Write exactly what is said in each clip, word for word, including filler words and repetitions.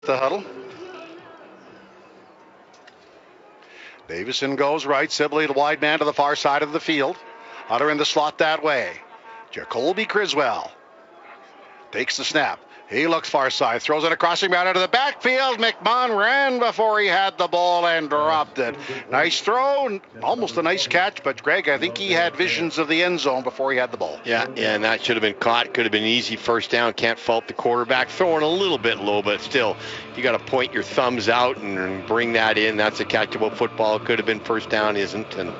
The huddle. Davison goes right. Sibley, the wide man to the far side of the field. Hunter in the slot that way. Jacoby Criswell takes the snap. He looks far side, throws it across him out into the backfield. McMahon ran before he had the ball and dropped it. Nice throw, almost a nice catch, but Greg, I think he had visions of the end zone before he had the ball. Yeah, yeah, and that should have been caught. Could have been an easy first down. Can't fault the quarterback. Throwing a little bit low, but still, you got to point your thumbs out and bring that in. That's a catchable football. Could have been first down, isn't. And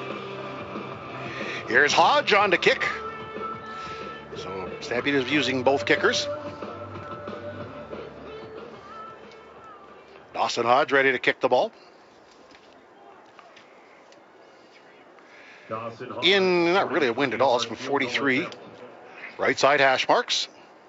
here's Hodge on to kick. So Stampeders using both kickers. Dawson Hodge ready to kick the ball. In, not really a wind at all. It's from forty-three. Right side hash marks.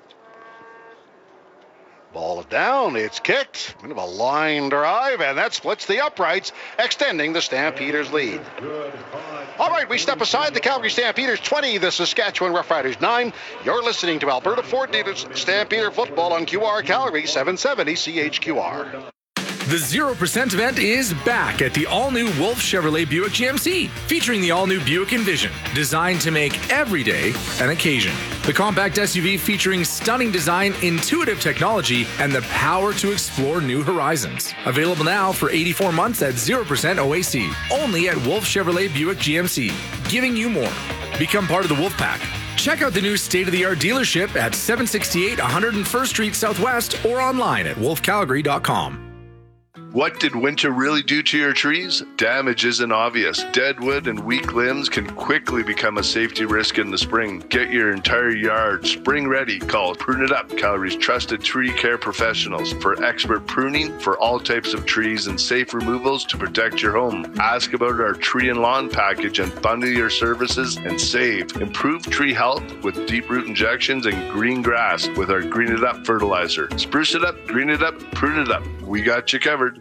Ball down. It's kicked. Bit of a line drive, and that splits the uprights, extending the Stampeders' lead. All right, we step aside. The Calgary Stampeders twenty, the Saskatchewan Roughriders nine. You're listening to Alberta Ford Dealers Stampeder Football on Q R Calgary seven seventy C H Q R. The zero percent event is back at the all-new Wolf Chevrolet Buick G M C, featuring the all-new Buick Envision, designed to make every day an occasion. The compact S U V featuring stunning design, intuitive technology, and the power to explore new horizons. Available now for eighty-four months at zero percent O A C, only at Wolf Chevrolet Buick G M C, giving you more. Become part of the Wolf Pack. Check out the new state-of-the-art dealership at seven sixty-eight one hundred first Street Southwest or online at wolf calgary dot com. What did winter really do to your trees? Damage isn't obvious. Dead wood and weak limbs can quickly become a safety risk in the spring. Get your entire yard spring ready. Call Prune It Up, Calgary's trusted tree care professionals, for expert pruning for all types of trees and safe removals to protect your home. Ask about our tree and lawn package and bundle your services and save. Improve tree health with deep root injections and green grass with our Green It Up fertilizer. Spruce it up, green it up, prune it up. We got you covered.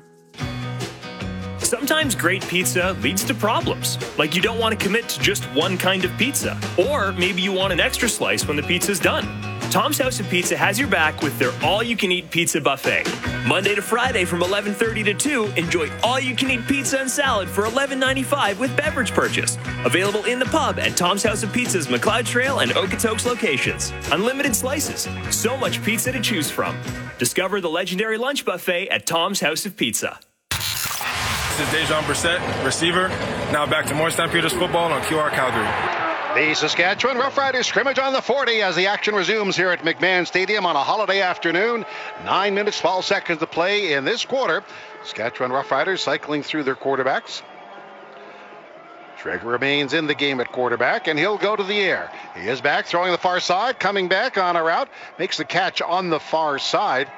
Sometimes great pizza leads to problems, like you don't want to commit to just one kind of pizza, or maybe you want an extra slice when the pizza's done. Tom's House of Pizza has your back with their all-you-can-eat pizza buffet. Monday to Friday from eleven thirty to two, enjoy all-you-can-eat pizza and salad for eleven ninety-five with beverage purchase. Available in the pub at Tom's House of Pizza's McLeod Trail and Okotoks locations. Unlimited slices, so much pizza to choose from. Discover the legendary lunch buffet at Tom's House of Pizza. This is Dejon Brissett, receiver. Now back to more Stampeders football on Q R Calgary. The Saskatchewan Roughriders scrimmage on the forty as the action resumes here at McMahon Stadium on a holiday afternoon. Nine minutes, twelve seconds to play in this quarter. Saskatchewan Roughriders cycling through their quarterbacks. Schrager remains in the game at quarterback, and he'll go to the air. He is back, throwing the far side, coming back on a route, makes the catch on the far side.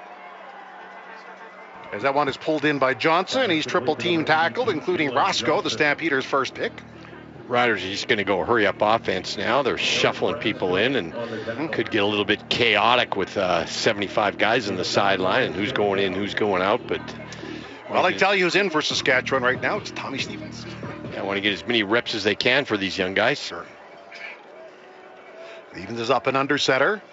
As that one is pulled in by Johnson, he's triple team tackled, including Roscoe, the Stampeders' first pick. Riders are just going to go hurry up offense now. They're shuffling people in and mm-hmm. could get a little bit chaotic with uh, seventy-five guys in the sideline and who's going in, who's going out. But well, I tell you who's in for Saskatchewan right now. It's Tommy Stevens. Yeah, I want to get as many reps as they can for these young guys. Sure. Stevens is up and under center.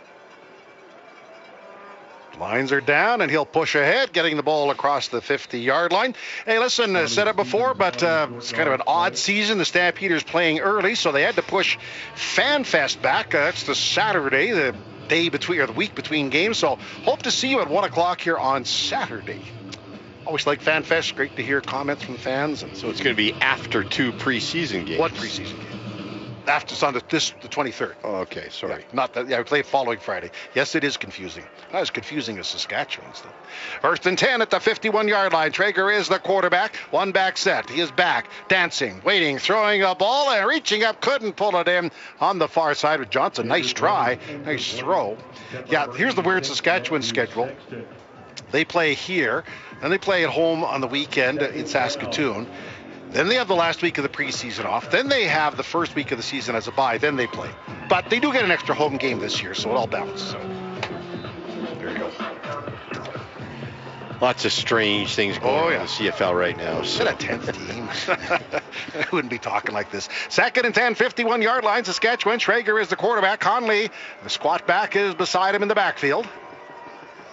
Lines are down, and he'll push ahead, getting the ball across the fifty-yard line. Hey, listen, I said it before, but uh, it's kind of an odd season. The Stampeders playing early, so they had to push FanFest back. Uh, that's the Saturday, the day between, or the week between games. So hope to see you at one o'clock here on Saturday. Always like FanFest. Great to hear comments from fans. And so it's going to be after two preseason games. What preseason game? After it's on the, this, the twenty-third. Oh, okay, sorry. Yeah, not that. Yeah, we play following Friday. Yes, it is confusing. Not as confusing as Saskatchewan's, though. First and ten at the fifty-one-yard line. Traeger is the quarterback. One back set. He is back, dancing, waiting, throwing a ball, and reaching up. Couldn't pull it in on the far side with Johnson. Nice try. Nice throw. Yeah, here's the weird Saskatchewan schedule. They play here, and they play at home on the weekend in Saskatoon. Then they have the last week of the preseason off. Then they have the first week of the season as a bye. Then they play. But they do get an extra home game this year, so it all balances. So there you go. Lots of strange things going oh, on yeah. in the C F L right now. So. Is it a tenth team? I wouldn't be talking like this. Second and ten, fifty-one-yard line. Saskatchewan. Schrager is the quarterback. Conley, the squat back, is beside him in the backfield.